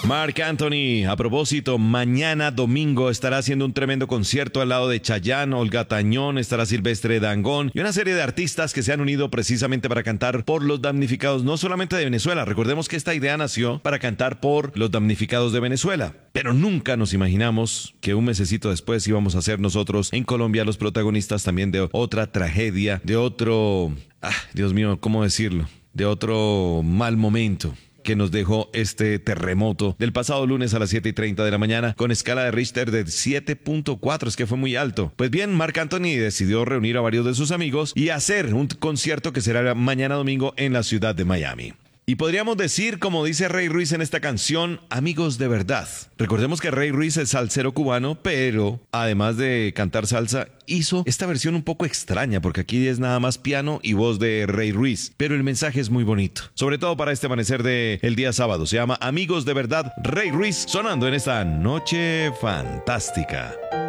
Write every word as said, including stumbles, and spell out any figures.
Marc Anthony, a propósito, mañana domingo estará haciendo un tremendo concierto al lado de Chayanne, Olga Tañón, estará Silvestre Dangond y una serie de artistas que se han unido precisamente para cantar por los damnificados, no solamente de Venezuela. Recordemos que esta idea nació para cantar por los damnificados de Venezuela, pero nunca nos imaginamos que un mesecito después íbamos a ser nosotros en Colombia los protagonistas también de otra tragedia, de otro, ah, Dios mío, ¿cómo decirlo? De otro mal momento que nos dejó este terremoto del pasado lunes a las siete y treinta de la mañana con escala de Richter de siete punto cuatro, es que fue muy alto. Pues bien, Marc Anthony decidió reunir a varios de sus amigos y hacer un concierto que será mañana domingo en la ciudad de Miami. Y podríamos decir, como dice Rey Ruiz en esta canción, amigos de verdad. Recordemos que Rey Ruiz es salsero cubano, pero además de cantar salsa, hizo esta versión un poco extraña, porque aquí es nada más piano y voz de Rey Ruiz. Pero el mensaje es muy bonito, sobre todo para este amanecer del día sábado. Se llama Amigos de Verdad, Rey Ruiz, sonando en esta noche fantástica.